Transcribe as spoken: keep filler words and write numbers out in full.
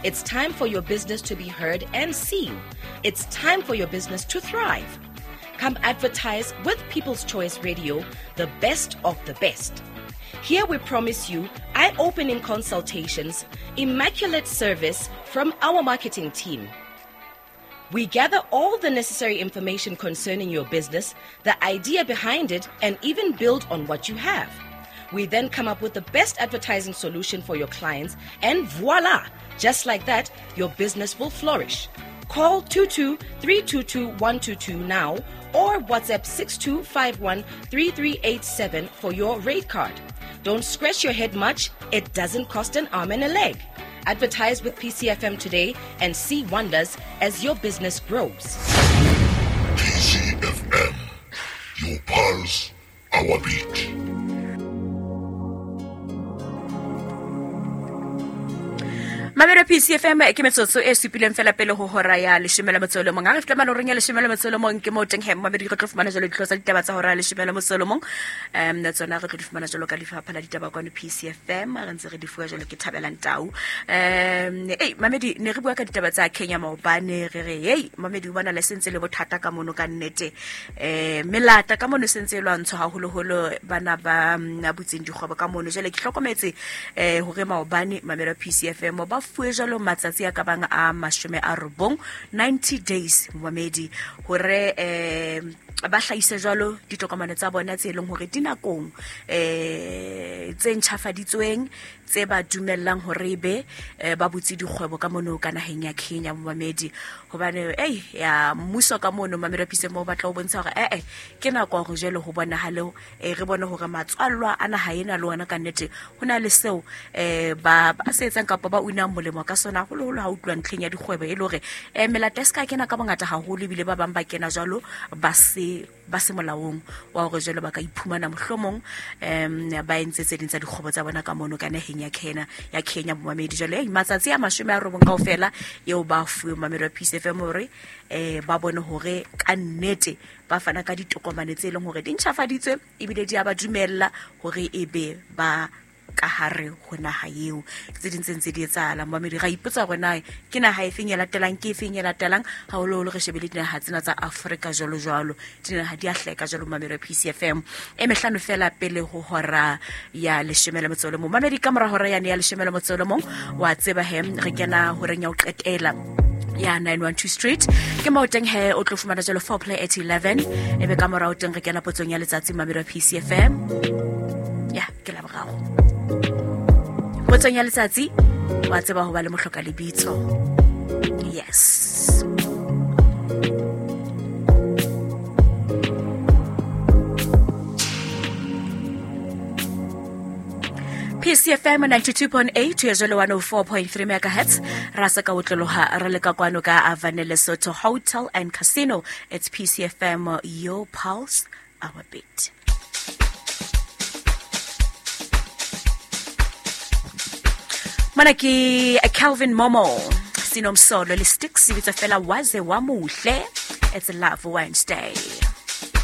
It's time for your business to be heard and seen. It's time for your business to thrive. Come advertise with People's Choice Radio, the best of the best. Here we promise you eye-opening consultations, immaculate service from our marketing team. We gather all the necessary information concerning your business, the idea behind it, and even build on what you have. We then come up with the best advertising solution for your clients, and voila! Just like that, your business will flourish. Call two two three two two one two two now or WhatsApp six two five one three three eight seven for your rate card. Don't scratch your head much. It doesn't cost an arm and a leg. Advertise with P C F M today and see wonders as your business grows. P C F M, your pulse, our beat. Mamela P C F M ke metsotso e supileng fela pele ho hora ya leshome la motsolo mong. Ha re fitla maloreng ya leshome la motsolo mong ke mo teng he mamedi go tlo fumana jalo ditlosa ditaba tsa hora ya leshome la motsolo mong. Um na tsona re tlo fumana jalo ka lefapha la ditaba kwa P C F M re ntse re di fuwa jalo ke Thabelang Tau. Um eh mamedi ne re bua ka ditaba tsa Kenya maobane re re hey mamedi o bona license le bothata ka mono ka nnete. Eh melata ka mono sentse e lwantsho haholo holo bana ba butseng dikgobo ka mono jale ke hlokometse eh hore maobane mamela P C F M ba fuwe jalo matsatsi a ka bang a mashome a robong ninety days mamedi hore eh ba hlahise jalo ditokomane tsa bona tse leng hore dinakong eh tse ntshafaditsweng tse ba dumellang hore be ba butsi dikgwebo ka mono kana heng ya Kenya mamedi hobane eh ya mmuso ka mono mamedi pise mo batla o bontsha hore eh eh ke nako go jelo ho bona halo eh re bone hore matswallwa ana ha ena le ona ka nnete hona le seo eh ba ba se etsang kapa ba una molemo ka sona go le ho ha utlwa ntlheng ya dikgwebo e le hore eh melateska kena ka bongata haholo bile ba bang ba kena jalo ba se ba se molaong wa hore jelo ba ka iphumana mohlomong em ba entse tse dintsa dikgwebo tsa bona ka mono kana heng ya Kenya ya Kenya mamedi jalo eh matsatsi a mashome a robong kaofela eo ba fuwe mamedi P C F M hore eh ba bone hore ka nnete ba fana ka ditokomane tse leng hore di ntshafaditswe ebile di a ba dumella hore ebe ba ka hare hona ha eo tse dintse ntse di etsala mamedi ga ipotsa rona ke na ha e feng ya latelang ke e feng ya latelang ha o lo re shebele dina ha tsena tsa Africa jalo jalo dina ha di a hleka jalo mamedi P C F M e mehlano fela pele ho hora ya leshome la motsolo mo mamedi ka mora hora ya ne ya leshome la motsolo mo wa tseba he re kena ho renya o qetela ya nine one two street ke mo teng he o tlo fumana jalo four play at eleven e be ka mora o teng re kena potsong ya letsatsi mamedi P C F M ya ke la brago potsong ya letsatsi wa tseba ho ba le mohloka lebitso yes P C F M ninety-two point eight ya jalo one oh four point three megahertz rasa ka utloloha re le ka kwano ka Avane Lesotho Hotel and Casino. It's P C F M, your pulse, our beat. Manaki Calvin Momo sinomsolo le sticks ibitsa fela waze wa muhle. It's a Love Wednesday.